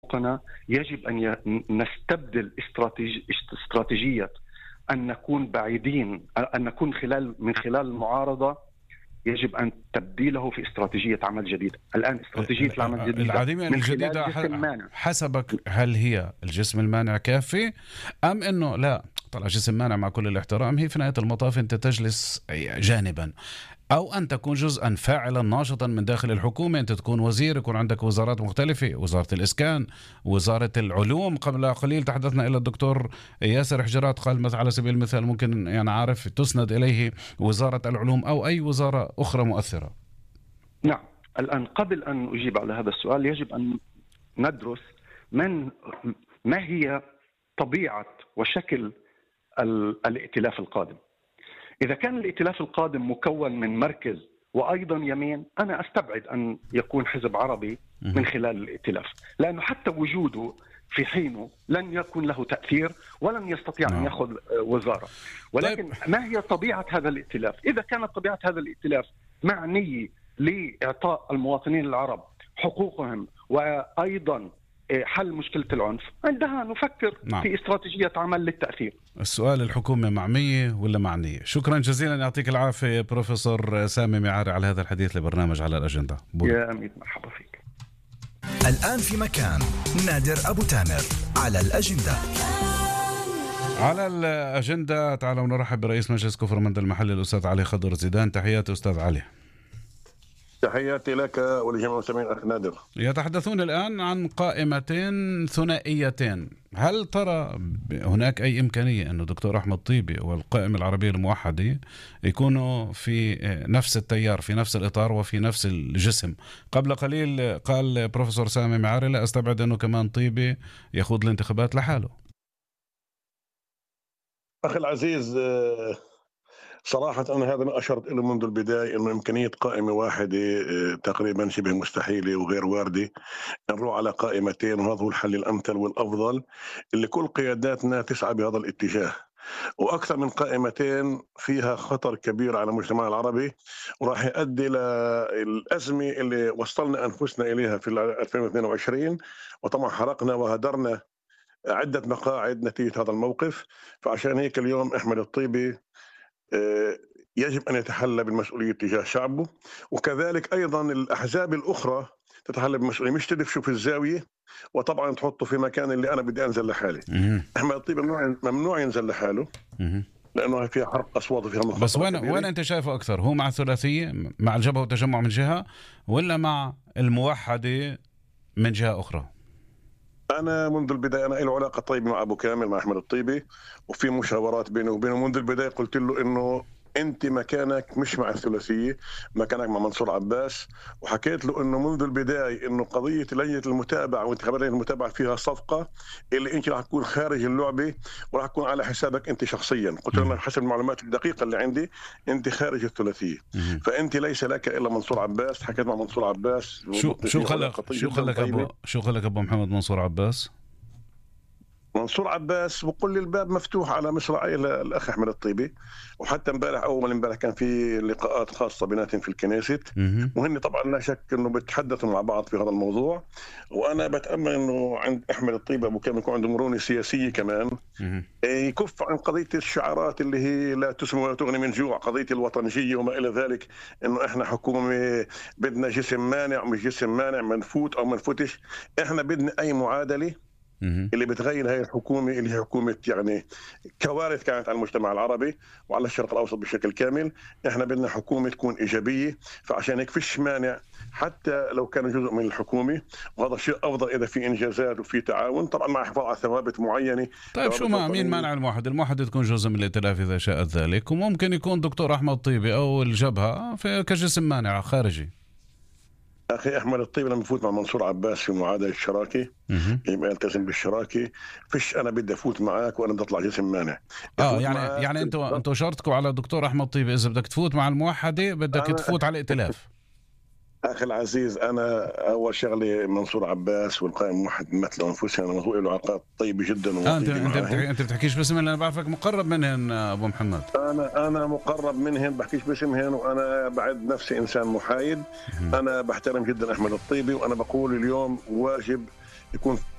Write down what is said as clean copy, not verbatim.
حقوقنا يجب أن نستبدل استراتيجية أن نكون بعيدين، أن نكون من خلال المعارضة. يجب أن تبديله في استراتيجية عمل جديدة. الآن استراتيجية العمل الجديدة العديمة الجديدة حسبك، هل هي الجسم المانع كافي أم أنه لا طلع جسم مانع؟ مع كل الاحترام، هي في نهاية المطاف أنت تجلس جانبا، أو أن تكون جزءا فاعلا ناشطا من داخل الحكومة. أنت تكون وزير، يكون عندك وزارات مختلفة، وزارة الإسكان، وزارة العلوم. قبل قليل تحدثنا إلى الدكتور ياسر حجرات، قال مثلا على سبيل المثال ممكن يعني عارف تسند إليه وزارة العلوم أو أي وزارة أخرى مؤثرة. نعم. الآن قبل أن أجيب على هذا السؤال يجب أن ندرس ما هي طبيعة وشكل الائتلاف القادم. إذا كان الائتلاف القادم مكون من مركز وأيضا يمين، أنا أستبعد أن يكون حزب عربي من خلال الائتلاف، لأنه حتى وجوده في حينه لن يكون له تأثير ولن يستطيع أن يأخذ وزارة. ولكن ما هي طبيعة هذا الائتلاف؟ إذا كانت طبيعة هذا الائتلاف معنية لإعطاء المواطنين العرب حقوقهم وأيضا حل مشكلة العنف، عندها نفكر في استراتيجية عمل للتأثير. السؤال الحكومة معمية ولا معنية؟ شكرا جزيلا، يعطيك العافية بروفيسور سامي معاري على هذا الحديث لبرنامج على الأجندة. يا أمير مرحبا فيك. الآن في مكان نادر أبو تامر على الأجندة. على الأجندة تعالوا نرحب برئيس مجلس كفرمنت المحلي الأستاذ علي خضر زيدان. تحياتي أستاذ علي. تحياتي لك ولجميع المستمعين أخ نادر. يتحدثون الآن عن قائمتين ثنائيتين. هل ترى هناك أي إمكانية أن الدكتور أحمد طيبي والقائمة العربية الموحدة يكونوا في نفس التيار، في نفس الإطار وفي نفس الجسم؟ قبل قليل قال بروفيسور سامي معاري لا أستبعد أنه كمان طيبي يخوض الانتخابات لحاله. أخي العزيز، صراحة أنا هذا ما أشرت إليه منذ البداية، إنه إمكانية قائمة واحدة تقريبا شبه مستحيلة وغير واردة. نروح على قائمتين وهذا هو الحل الأمثل والأفضل اللي كل قياداتنا تسعى بهذا الاتجاه. وأكثر من قائمتين فيها خطر كبير على المجتمع العربي، وراح يؤدي للأزمة اللي وصلنا أنفسنا إليها في 2022. وطبعا حرقنا وهدرنا عدة مقاعد نتيجة هذا الموقف. فعشان هيك اليوم أحمد الطيبي يجب أن يتحلى بالمسؤولية تجاه شعبه، وكذلك أيضا الأحزاب الأخرى تتحلى بالمسؤولية، مش تدفشوا في الزاوية وطبعا تحطوا في مكان اللي أنا بدي أنزل لحالي. أحمد الطيبي ممنوع ينزل لحاله لأنه فيها حرق أصوات وفيها مخاطرة. بس وين أنت شايفه أكثر؟ هو مع الثلاثية، مع الجبهة والتجمع من جهة، ولا مع الموحدة من جهة أخرى؟ أنا منذ البداية أنا له علاقة طيبة مع أبو كامل، مع أحمد الطيبي، وفي مشاورات بينه وبينه. منذ البداية قلت له إنه أنت مكانك مش مع الثلاثية، مكانك مع منصور عباس. وحكيت له إنه منذ البداية إنه قضية لجنة المتابعة وانتخابات لجنة المتابعة فيها صفقة اللي أنت راح تكون خارج اللعبة وراح تكون على حسابك أنت شخصيا. قلت له حسب المعلومات الدقيقة اللي عندي أنت خارج الثلاثية، فأنت ليس لك إلا منصور عباس. حكيت مع منصور عباس. شو خلق أبو محمد منصور عباس؟ منصور عباس بقول لي الباب مفتوح على مصراعي الأخ أحمد الطيبي. وحتى امبارح كان في لقاءات خاصة بيناتهم في الكنيست، وهن طبعا لا شك انه بيتحدثوا مع بعض في هذا الموضوع. وانا بتأمل انه عند احمد الطيبي ابو كامل يكون عنده مرونة سياسية كمان، يكف عن قضية الشعارات اللي هي لا تسمن ولا تغني من جوع، قضية الوطنية وما الى ذلك، انه احنا حكومة بدنا جسم مانع مش جسم مانع، منفوت او منفوتش. احنا بدنا اي معادلة اللي بتغير هاي الحكومة اللي هي حكومة يعني كوارث كانت على المجتمع العربي وعلى الشرق الأوسط بشكل كامل. احنا بدنا حكومة تكون إيجابية، فعشان هيك فيش مانع حتى لو كان جزء من الحكومة، وهذا شيء أفضل إذا في إنجازات وفي تعاون، طبعا مع حفاظ على ثوابت معينة. طيب شو مين مانع الموحد تكون جزء من الائتلاف إذا شاءت ذلك، وممكن يكون دكتور أحمد طيبي أو الجبهة كجسم مانع خارجي. أخي أحمد الطيبي لما يفوت مع منصور عباس في معادلة الشراكة يبقى يلتزم بالشراكة. فيش أنا بدي أفوت معك وأنا بدي أطلع جسم مانع. يعني أنتوا شرطكم على دكتور أحمد طيبي إذا بدك تفوت مع الموحدة بدك تفوت على الائتلاف. أخي العزيز، أنا أول شغلة منصور عباس والقائم الموحد مثل أنفسهم، أنا مسؤول له علاقات طيبة جدا. أنت بتحكيش باسمهم، أنا بعرفك مقرب منهن أبو محمد. أنا مقرب منهن، بحكيش باسمهن، وأنا بعد نفسي إنسان محايد. أنا بحترم جدا أحمد الطيبي، وأنا بقول اليوم واجب يكون